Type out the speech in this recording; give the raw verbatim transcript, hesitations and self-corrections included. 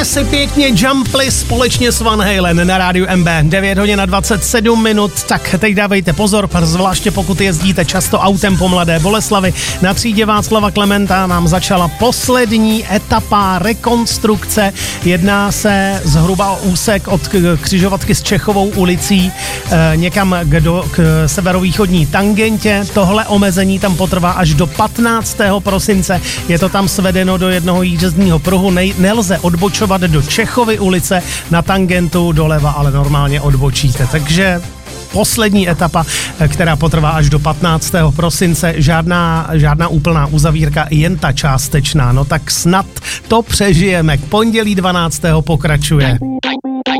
Si pěkně Jumpli společně s Van Halen na rádiu M B. devět hodin a dvacet sedm minut, tak teď dávejte pozor, zvláště pokud jezdíte často autem po Mladé Boleslavi. Na třídě Václava Klementa nám začala poslední etapa rekonstrukce. Jedná se zhruba o úsek od křižovatky s Čechovou ulicí e, někam k, do, k severovýchodní tangentě. Tohle omezení tam potrvá až do patnáctého prosince. Je to tam svedeno do jednoho jízdního pruhu. Nej, nelze odbočovat do Čechovy ulice na tangentu doleva, ale normálně odbočíte. Takže poslední etapa, která potrvá až do patnáctého prosince, žádná, žádná úplná uzavírka, jen ta částečná. No tak snad to přežijeme. K pondělí dvanáctého pokračuje.